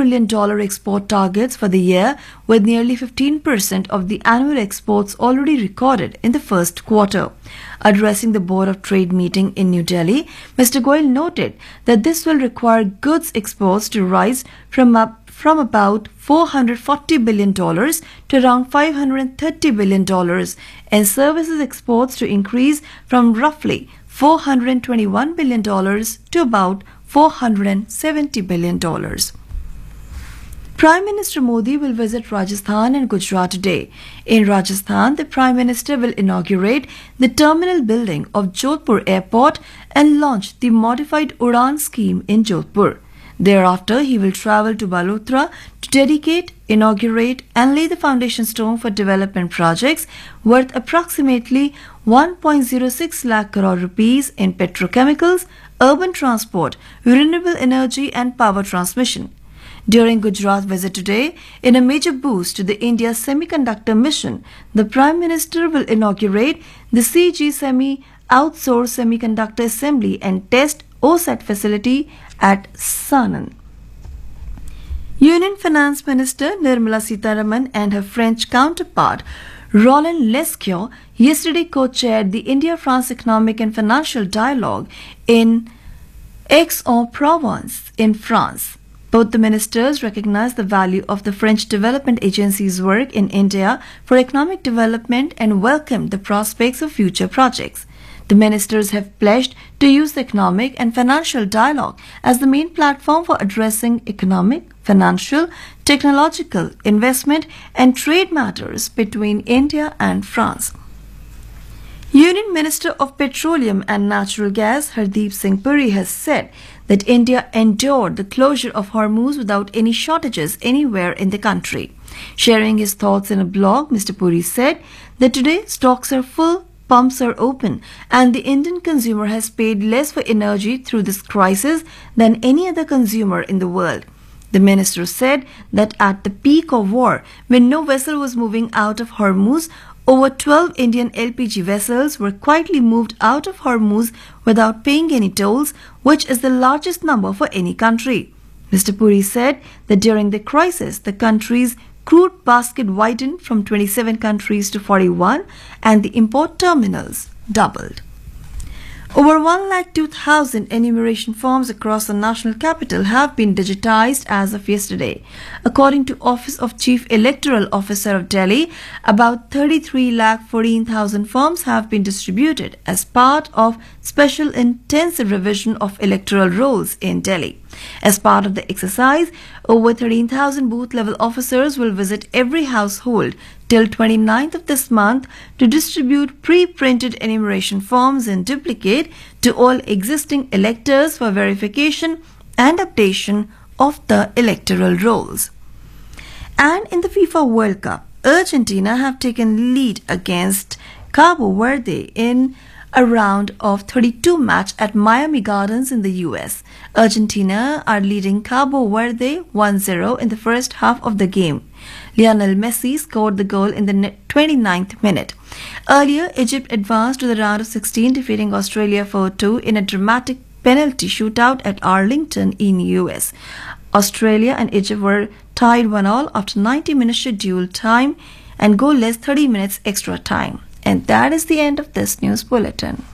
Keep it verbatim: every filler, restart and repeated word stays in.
trillion dollars export targets for the year, with nearly fifteen percent of the annual exports already recorded in the first quarter. Addressing the Board of Trade meeting in New Delhi, Mister Goyal noted that this will require goods exports to rise from up from about four hundred forty billion dollars to around five hundred thirty billion dollars and services exports to increase from roughly four hundred twenty-one billion dollars to about four hundred seventy billion dollars. Prime Minister Modi will visit Rajasthan and Gujarat today. In Rajasthan, the Prime Minister will inaugurate the terminal building of Jodhpur Airport and launch the modified Udan scheme in Jodhpur. Thereafter, he will travel to Balotra to dedicate, inaugurate and lay the foundation stone for development projects worth approximately one point zero six lakh crore rupees in petrochemicals, urban transport, renewable energy and power transmission. During Gujarat visit today, in a major boost to the India Semiconductor Mission, the Prime Minister will inaugurate the C G Semi Outsourced Semiconductor Assembly and Test O S A T facility at Sanand. Union Finance Minister Nirmala Sitharaman and her French counterpart Roland Lescure yesterday co-chaired the India-France Economic and Financial Dialogue in Aix-en-Provence in France. Both the ministers recognized the value of the French Development Agency's work in India for economic development and welcomed the prospects of future projects. The ministers have pledged to use the economic and financial dialogue as the main platform for addressing economic, financial, technological, investment and trade matters between India and France. Union Minister of Petroleum and Natural Gas Hardeep Singh Puri has said that India endured the closure of Hormuz without any shortages anywhere in the country. Sharing his thoughts in a blog, Mister Puri said that today stocks are full, pumps are open, and the Indian consumer has paid less for energy through this crisis than any other consumer in the world. The minister said that at the peak of war, when no vessel was moving out of Hormuz, over twelve Indian L P G vessels were quietly moved out of Hormuz without paying any tolls, which is the largest number for any country. Mister Puri said that during the crisis, the country's crude basket widened from twenty-seven countries to forty-one and the import terminals doubled. Over one lakh two thousand enumeration forms across the national capital have been digitized as of yesterday. According to Office of Chief Electoral Officer of Delhi, about thirty-three lakh fourteen thousand forms have been distributed as part of special intensive revision of electoral rolls in Delhi. As part of the exercise, over thirteen thousand booth-level officers will visit every household till twenty-ninth of this month to distribute pre-printed enumeration forms in duplicate to all existing electors for verification and updation of the electoral rolls. And in the FIFA World Cup, Argentina have taken lead against Cabo Verde in a round of thirty-two match at Miami Gardens in the U S. Argentina are leading Cabo Verde one zero in the first half of the game. Lionel Messi scored the goal in the twenty-ninth minute. Earlier, Egypt advanced to the round of sixteen, defeating Australia four two in a dramatic penalty shootout at Arlington in U S. Australia and Egypt were tied one all after ninety minutes scheduled time and goalless thirty minutes extra time. And that is the end of this news bulletin.